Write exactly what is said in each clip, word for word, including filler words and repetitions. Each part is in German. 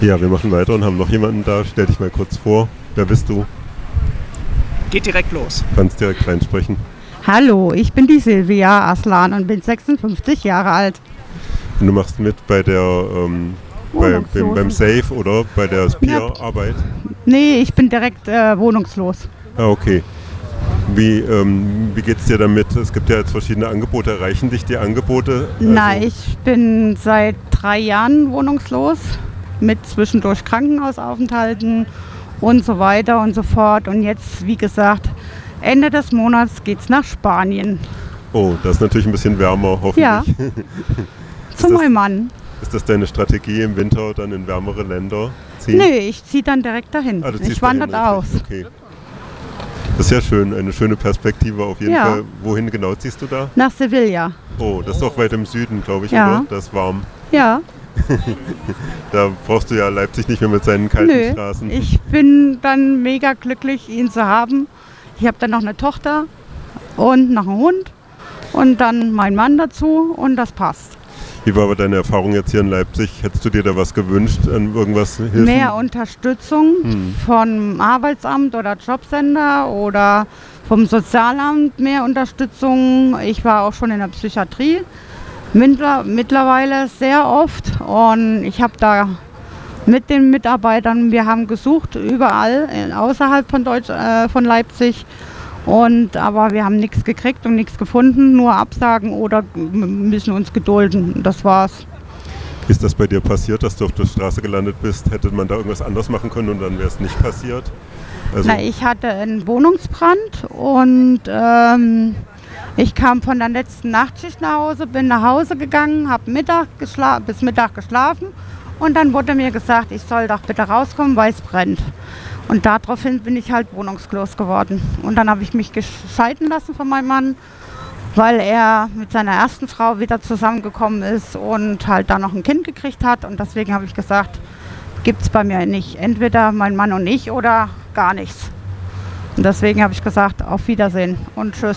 Ja, wir machen weiter und haben noch jemanden da. Stell dich mal kurz vor. Wer bist du? Geht direkt los. Kannst direkt reinsprechen. Hallo, ich bin die Silvia Aslan und bin sechsundfünfzig Jahre alt. Und du machst mit bei der ähm, bei, beim, beim Safe oder bei der Peer-Arbeit? Nee, ich bin direkt äh, wohnungslos. Ah, okay. Wie, ähm, wie geht es dir damit? Es gibt ja jetzt verschiedene Angebote. Erreichen dich die Angebote? Also Nein, ich bin seit drei Jahren wohnungslos mit zwischendurch Krankenhausaufenthalten und so weiter und so fort. Und jetzt, wie gesagt, Ende des Monats geht's nach Spanien. Oh, das ist natürlich ein bisschen wärmer, hoffentlich. Ja, zu meinem Mann. Ist das deine Strategie, im Winter dann in wärmere Länder ziehen? Nee, ich ziehe dann direkt dahin. Ah, du ich ziehst wandere dahin, aus. okay. Das ist ja schön, eine schöne Perspektive auf jeden Ja. Fall. Wohin genau ziehst du da? Nach Sevilla. Oh, das ist auch weit im Süden, glaube ich, Ja. oder? Das ist warm. Ja. Da brauchst du ja Leipzig nicht mehr mit seinen kalten Nö, Straßen. ich bin dann mega glücklich, ihn zu haben. Ich habe dann noch eine Tochter und noch einen Hund und dann mein Mann dazu und das passt. Wie war aber deine Erfahrung jetzt hier in Leipzig? Hättest du dir da was gewünscht, an irgendwas Hilfen? Mehr Unterstützung Hm. vom Arbeitsamt oder Jobcenter oder vom Sozialamt, mehr Unterstützung. Ich war auch schon in der Psychiatrie mittler- mittlerweile sehr oft und ich habe da mit den Mitarbeitern, wir haben gesucht überall äh, außerhalb von, Deutsch, äh, von Leipzig. Und, aber wir haben nichts gekriegt und nichts gefunden, nur Absagen oder m- müssen uns gedulden. Das war's. Ist das bei dir passiert, dass du auf der Straße gelandet bist? Hätte man da irgendwas anderes machen können und dann wäre es nicht passiert? Also, Na, ich hatte einen Wohnungsbrand und ähm, ich kam von der letzten Nachtschicht nach Hause, bin nach Hause gegangen, habe Mittag geschla- bis Mittag geschlafen und dann wurde mir gesagt, ich soll doch bitte rauskommen, weil es brennt. Und daraufhin bin ich halt wohnungslos geworden. Und dann habe ich mich scheiden lassen von meinem Mann, weil er mit seiner ersten Frau wieder zusammengekommen ist und halt da noch ein Kind gekriegt hat. Und deswegen habe ich gesagt, gibt es bei mir nicht. Entweder mein Mann und ich oder gar nichts. Und deswegen habe ich gesagt, auf Wiedersehen und tschüss.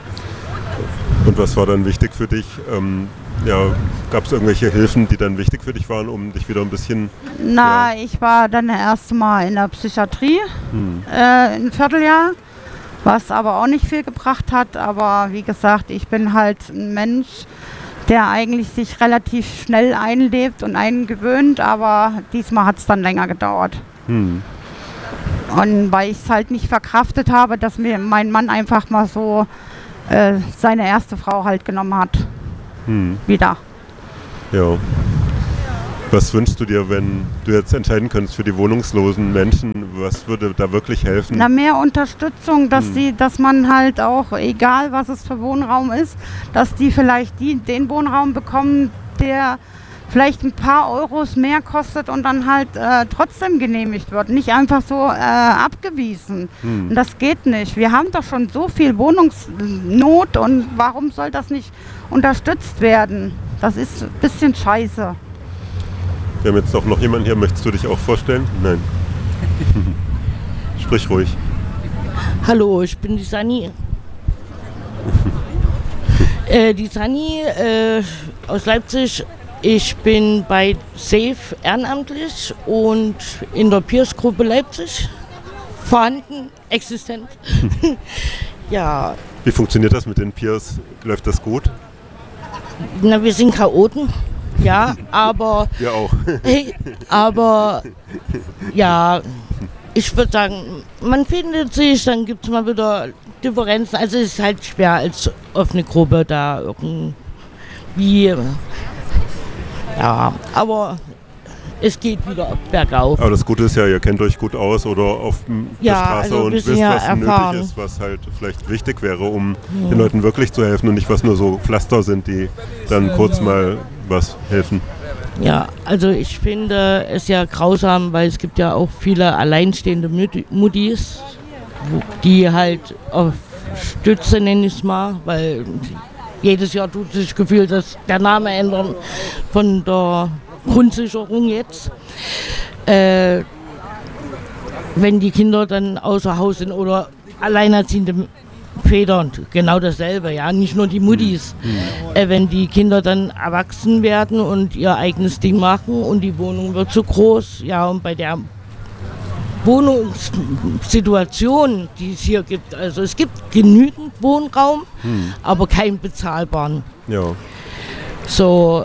und was war dann wichtig für dich? Ähm, ja, gab es irgendwelche Hilfen, die dann wichtig für dich waren, um dich wieder ein bisschen... Na, Ja. ich war dann das erste Mal in der Psychiatrie, Hm. äh, ein Vierteljahr, was aber auch nicht viel gebracht hat. Aber wie gesagt, ich bin halt ein Mensch, der eigentlich sich relativ schnell einlebt und eingewöhnt, aber diesmal hat es dann länger gedauert. Hm. Und weil ich es halt nicht verkraftet habe, dass mir mein Mann einfach mal so äh, seine erste Frau halt genommen hat, Hm. wieder. Ja. Was wünschst du dir, wenn du jetzt entscheiden könntest für die wohnungslosen Menschen? Was würde da wirklich helfen? Na, mehr Unterstützung, dass Hm. die, dass man halt auch, egal was es für Wohnraum ist, dass die vielleicht die, den Wohnraum bekommen, der vielleicht ein paar Euros mehr kostet und dann halt äh, trotzdem genehmigt wird. Nicht einfach so äh, abgewiesen. Hm. Und das geht nicht. Wir haben doch schon so viel Wohnungsnot und warum soll das nicht unterstützt werden? Das ist ein bisschen scheiße. Wir haben jetzt doch noch jemanden hier. Möchtest du dich auch vorstellen? Nein. Sprich ruhig. Hallo, ich bin die Sani. äh, die Sani äh, aus Leipzig. Ich bin bei Safe ehrenamtlich und in der Peers-Gruppe Leipzig vorhanden, existent. Ja, Wie funktioniert das mit den Peers? Läuft das gut? na, wir sind Chaoten, ja, aber, Wir auch. aber ja, ich würde sagen, man findet sich, dann gibt es mal wieder Differenzen. Also es ist halt schwer als offene Gruppe da irgendwie, ja, aber es geht wieder bergauf. Aber das Gute ist ja, ihr kennt euch gut aus oder auf m- der Ja, Straße also und wir sind wisst, ja was erfahren. nötig ist, was halt vielleicht wichtig wäre, um den Leuten wirklich zu helfen und nicht was nur so Pflaster sind, die dann kurz mal was helfen. Ja, also ich finde es ja grausam, weil es gibt ja auch viele alleinstehende Müt- Muttis, wo- die halt auf Stütze, nenne ich es mal, weil jedes Jahr tut sich gefühlt, dass der Name ändern von der Grundsicherung jetzt. Äh, wenn die Kinder dann außer Haus sind oder alleinerziehende Väter genau dasselbe, ja, nicht nur die Muttis. Mhm. Äh, wenn die Kinder dann erwachsen werden und ihr eigenes Ding machen und die Wohnung wird zu groß, ja, und bei der Wohnungssituation, die es hier gibt, also es gibt genügend Wohnraum, mhm. aber keinen bezahlbaren. Ja. So.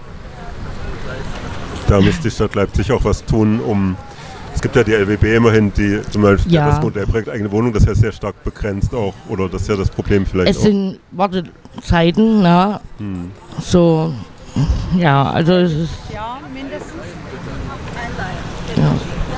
Da müsste die Stadt Leipzig auch was tun, um. Es gibt ja die L W B immerhin, die zum Beispiel ja. das Modellprojekt eigene Wohnung, das ist ja sehr stark begrenzt auch, oder das ist ja das Problem vielleicht es auch. Es sind Wartezeiten, na, hm. so, ja, also es ist... Ja, mindestens. Ja.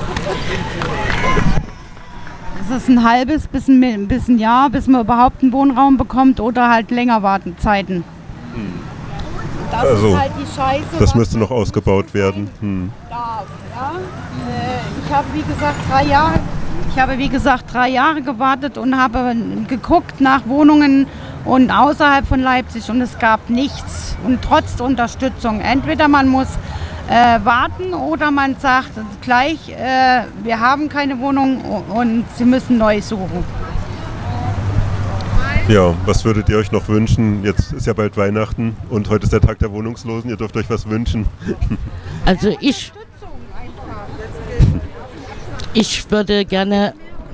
Es ist ein halbes bis ein, bis ein Jahr, bis man überhaupt einen Wohnraum bekommt oder halt länger Wartezeiten. Hm. Das also, ist halt die Scheiße. Das müsste noch ausgebaut werden. Hm. Darf, ja? Ich habe wie gesagt drei Jahre, ich habe wie gesagt drei Jahre gewartet und habe geguckt nach Wohnungen und außerhalb von Leipzig und es gab nichts und trotz Unterstützung. Entweder man muss äh, warten oder man sagt gleich, äh, wir haben keine Wohnung und Sie müssen neu suchen. Ja, was würdet ihr euch noch wünschen? Jetzt ist ja bald Weihnachten und heute ist der Tag der Wohnungslosen. Ihr dürft euch was wünschen. Also ich, ich würde gerne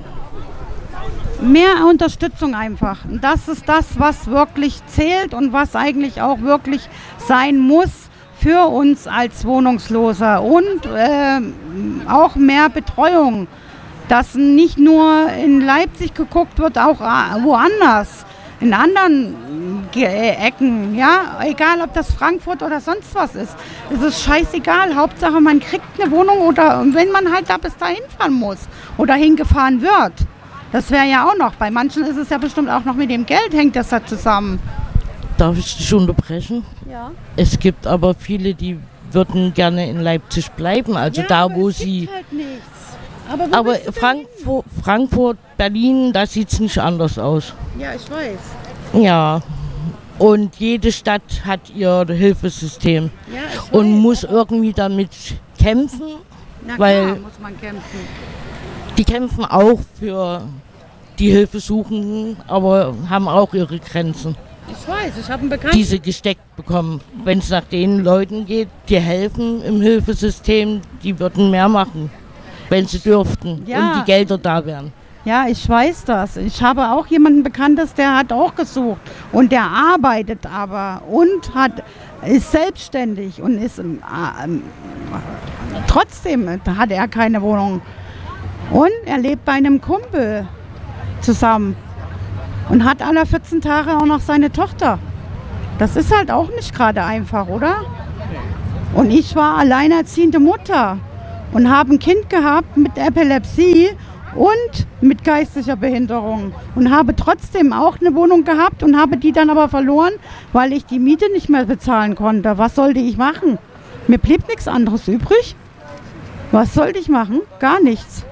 mehr Unterstützung einfach. Das ist das, was wirklich zählt und was eigentlich auch wirklich sein muss für uns als Wohnungsloser. Und äh, auch mehr Betreuung. Dass nicht nur in Leipzig geguckt wird, auch woanders, in anderen Ecken, ja, egal ob das Frankfurt oder sonst was ist. Es ist scheißegal, Hauptsache man kriegt eine Wohnung oder wenn man halt da bis dahin fahren muss oder hingefahren wird. Das wäre ja auch noch, bei manchen ist es ja bestimmt auch noch mit dem Geld, hängt das da zusammen. Darf ich dich unterbrechen? Ja. Es gibt aber viele, die würden gerne in Leipzig bleiben, also ja, da, aber wo es sie... gibt halt nichts. Aber, aber Frankfurt, Frankfurt, Berlin, da sieht es nicht anders aus. Ja, ich weiß. Ja, und jede Stadt hat ihr Hilfesystem Ja, ich und weiß, muss irgendwie damit kämpfen, Na weil klar, muss man kämpfen. die kämpfen auch für die Hilfesuchenden, aber haben auch ihre Grenzen. Ich weiß, ich habe einen Bekannten. Die sie gesteckt bekommen. Wenn es nach den Leuten geht, die helfen im Hilfesystem, die würden mehr machen, wenn sie dürften Ja. und die Gelder da wären. Ja, ich weiß das. Ich habe auch jemanden Bekanntes, der hat auch gesucht und der arbeitet aber und hat, ist selbstständig und ist ähm, ähm, trotzdem hat er keine Wohnung. Und er lebt bei einem Kumpel zusammen und hat alle vierzehn Tage auch noch seine Tochter. Das ist halt auch nicht gerade einfach, oder? Und ich war alleinerziehende Mutter und habe ein Kind gehabt mit Epilepsie und mit geistiger Behinderung und habe trotzdem auch eine Wohnung gehabt und habe die dann aber verloren, weil ich die Miete nicht mehr bezahlen konnte. Was sollte ich machen? Mir blieb nichts anderes übrig. Was sollte ich machen? Gar nichts.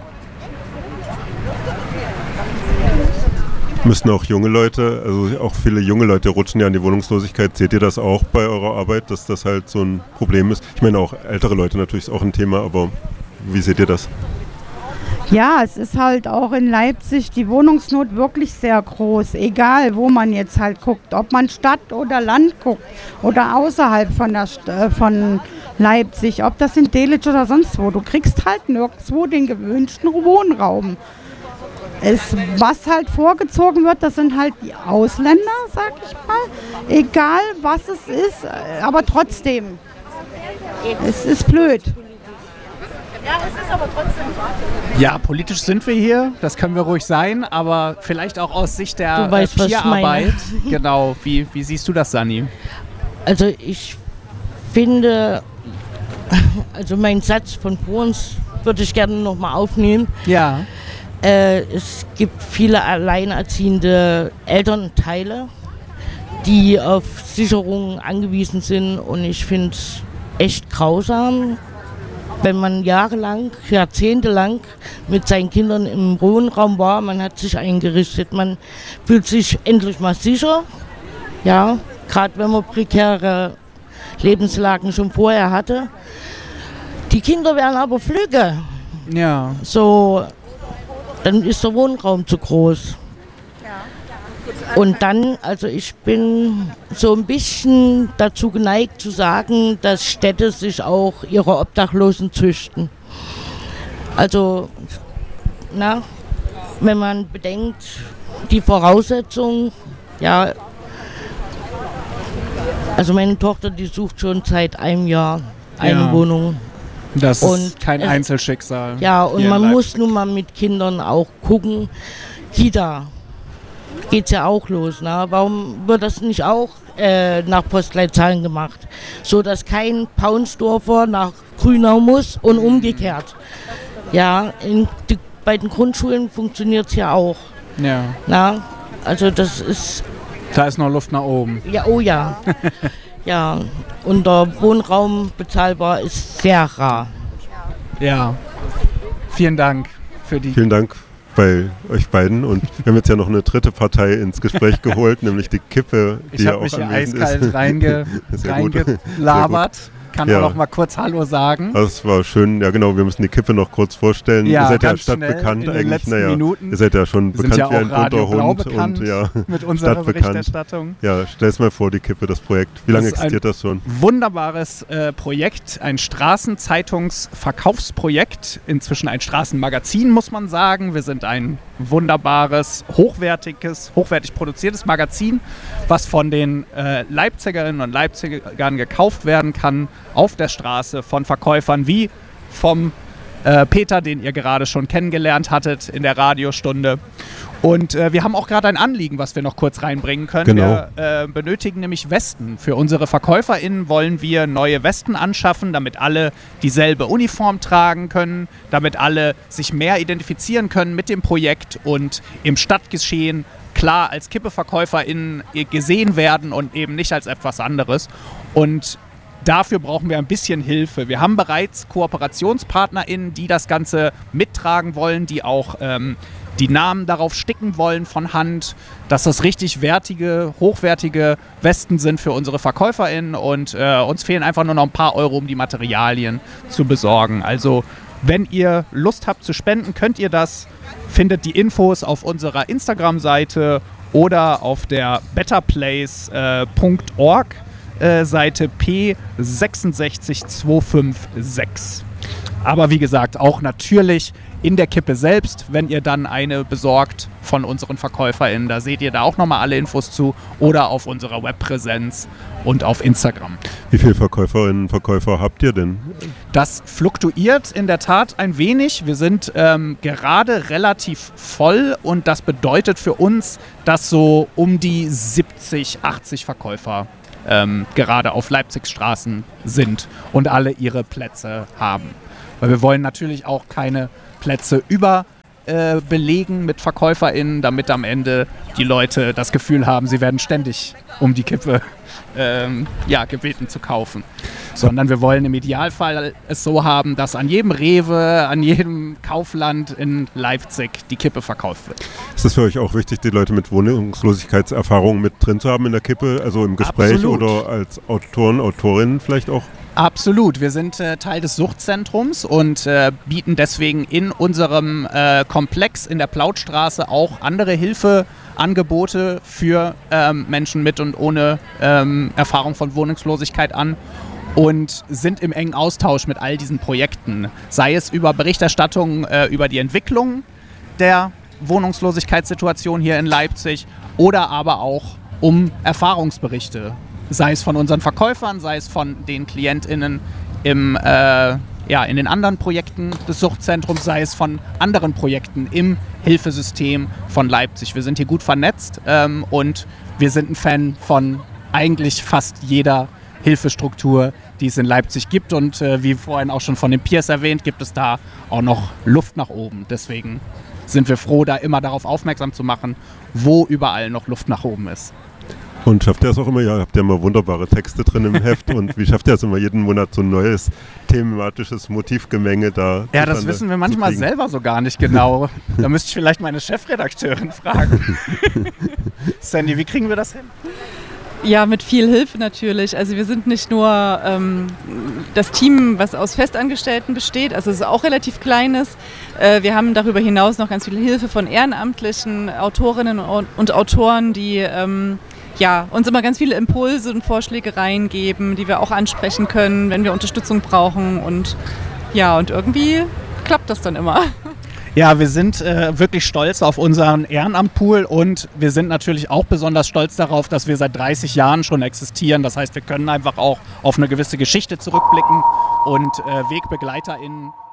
Müssen auch junge Leute, also auch viele junge Leute rutschen ja in die Wohnungslosigkeit. Seht ihr das auch bei eurer Arbeit, dass das halt so ein Problem ist? Ich meine auch ältere Leute natürlich ist auch ein Thema, aber wie seht ihr das? Ja, es ist halt auch in Leipzig die Wohnungsnot wirklich sehr groß, egal wo man jetzt halt guckt, ob man Stadt oder Land guckt oder außerhalb von, der St- äh, von Leipzig, ob das in Delitzsch oder sonst wo. Du kriegst halt nirgendwo den gewünschten Wohnraum. Es, was halt vorgezogen wird, das sind halt die Ausländer, sag ich mal, egal was es ist, aber trotzdem, es ist blöd. Ja, es ist aber trotzdem wahr. Ja, politisch sind wir hier, das können wir ruhig sein, aber vielleicht auch aus Sicht der Du weißt, äh, was ich Peerarbeit. meine. Genau, wie, wie siehst du das, Sani? Also ich finde, also meinen Satz von vorhin würde ich gerne nochmal aufnehmen. Ja. Äh, es gibt viele alleinerziehende Elternteile, die auf Sicherungen angewiesen sind und ich finde es echt grausam, wenn man jahrelang, jahrzehntelang mit seinen Kindern im Wohnraum war, man hat sich eingerichtet, man fühlt sich endlich mal sicher, ja, gerade wenn man prekäre Lebenslagen schon vorher hatte. Die Kinder werden aber flügge. Ja. So, dann ist der Wohnraum zu groß. Und dann, also ich bin so ein bisschen dazu geneigt zu sagen, dass Städte sich auch ihre Obdachlosen züchten. Also, na, wenn man bedenkt, die Voraussetzungen, ja, also meine Tochter, die sucht schon seit einem Jahr eine Ja. Wohnung. Das Und ist kein es- Einzelschicksal. Ja, und hier in man muss Leipzig. nun mal mit Kindern auch gucken. Kita geht's ja auch los. Ne? Warum wird das nicht auch äh, nach Postleitzahlen gemacht? So dass kein Paunsdorfer nach Grünau muss und umgekehrt. Ja, in die, bei den Grundschulen funktioniert es ja auch. Ja, Na? Also das ist, da ist noch Luft nach oben. ja, oh ja. Ja, und der Wohnraum bezahlbar ist sehr rar. Ja. Vielen Dank für die. Vielen Dank bei euch beiden. Und wir haben jetzt ja noch eine dritte Partei ins Gespräch geholt, nämlich die Kippe, die Ich ja habe auch mich hier anwesend eiskalt ist. reinge, Sehr gut. reingelabert. Kann Ja. auch noch mal kurz Hallo sagen. Das war schön. Ja, genau. Wir müssen die Kippe noch kurz vorstellen. Ja, ihr seid ja ganz schnell stadtbekannt in den eigentlich. letzten Naja, Minuten. ihr seid ja schon Wir sind bekannt ja wie ein auch Radio bunter Blau Hund. bekannt Und ja, mit unserer stadtbekannt. Berichterstattung. Ja, stell's mal vor, die Kippe, das Projekt. Wie lange Das ist ein- existiert das schon? Wunderbares äh, Projekt, ein Straßenzeitungs-Verkaufsprojekt, inzwischen ein Straßenmagazin, muss man sagen. Wir sind ein wunderbares, hochwertiges, hochwertig produziertes Magazin, was von den äh, Leipzigerinnen und Leipzigern gekauft werden kann auf der Straße von Verkäufern wie vom äh, Peter, den ihr gerade schon kennengelernt hattet in der Radiostunde. Und äh, wir haben auch gerade ein Anliegen, was wir noch kurz reinbringen können. Genau. Wir äh, benötigen nämlich Westen. Für unsere VerkäuferInnen wollen wir neue Westen anschaffen, damit alle dieselbe Uniform tragen können, damit alle sich mehr identifizieren können mit dem Projekt und im Stadtgeschehen klar als KippeverkäuferInnen gesehen werden und eben nicht als etwas anderes. Und dafür brauchen wir ein bisschen Hilfe. Wir haben bereits KooperationspartnerInnen, die das Ganze mittragen wollen, die auch ähm, die Namen darauf sticken wollen von Hand, dass das richtig wertige, hochwertige Westen sind für unsere VerkäuferInnen und äh, uns fehlen einfach nur noch ein paar Euro, um die Materialien zu besorgen. Also wenn ihr Lust habt zu spenden, könnt ihr das. Findet die Infos auf unserer Instagram-Seite oder auf der betterplace punkt org äh, Seite P sechs sechs zwei fünf sechs. Aber wie gesagt, auch natürlich in der Kippe selbst, wenn ihr dann eine besorgt von unseren VerkäuferInnen. Da seht ihr da auch nochmal alle Infos zu oder auf unserer Webpräsenz und auf Instagram. Wie viele Verkäuferinnen und Verkäufer habt ihr denn? Das fluktuiert in der Tat ein wenig. Wir sind ähm, gerade relativ voll und das bedeutet für uns, dass so um die siebzig, achtzig Verkäufer ähm, gerade auf Leipzigs Straßen sind und alle ihre Plätze haben. Weil wir wollen natürlich auch keine Plätze über äh, belegen mit VerkäuferInnen, damit am Ende die Leute das Gefühl haben, sie werden ständig um die Kippe ähm, ja, gebeten zu kaufen. Sondern wir wollen im Idealfall es so haben, dass an jedem Rewe, an jedem Kaufland in Leipzig die Kippe verkauft wird. Ist es für euch auch wichtig, die Leute mit Wohnungslosigkeitserfahrung mit drin zu haben in der Kippe? Also im Gespräch Absolut. oder als Autoren, Autorinnen vielleicht auch? Absolut. Wir sind äh, Teil des Suchtzentrums und äh, bieten deswegen in unserem äh, Komplex in der Plautstraße auch andere Hilfeangebote für ähm, Menschen mit und ohne ähm, Erfahrung von Wohnungslosigkeit an und sind im engen Austausch mit all diesen Projekten. Sei es über Berichterstattung äh, über die Entwicklung der Wohnungslosigkeitssituation hier in Leipzig oder aber auch um Erfahrungsberichte. Sei es von unseren Verkäufern, sei es von den KlientInnen im, äh, ja, in den anderen Projekten des Suchtzentrums, sei es von anderen Projekten im Hilfesystem von Leipzig. Wir sind hier gut vernetzt ähm, und wir sind ein Fan von eigentlich fast jeder Hilfestruktur, die es in Leipzig gibt. Und äh, wie vorhin auch schon von den Peers erwähnt, gibt es da auch noch Luft nach oben. Deswegen sind wir froh, da immer darauf aufmerksam zu machen, wo überall noch Luft nach oben ist. Und schafft ihr es auch immer? Ja, habt ihr immer wunderbare Texte drin im Heft. Und wie schafft ihr es immer jeden Monat so ein neues thematisches Motivgemenge da? Ja, das wissen wir manchmal selber so gar nicht genau. Da müsste ich vielleicht meine Chefredakteurin fragen. Sandy, wie kriegen wir das hin? Ja, mit viel Hilfe natürlich. Also wir sind nicht nur ähm, das Team, was aus Festangestellten besteht, also es ist auch relativ kleines. Äh, wir haben darüber hinaus noch ganz viel Hilfe von ehrenamtlichen Autorinnen und, und Autoren, die ähm, ja, uns immer ganz viele Impulse und Vorschläge reingeben, die wir auch ansprechen können, wenn wir Unterstützung brauchen. Und ja, und irgendwie klappt das dann immer. Ja, wir sind äh, wirklich stolz auf unseren Ehrenamtpool und wir sind natürlich auch besonders stolz darauf, dass wir seit dreißig Jahren schon existieren. Das heißt, wir können einfach auch auf eine gewisse Geschichte zurückblicken und äh, WegbegleiterInnen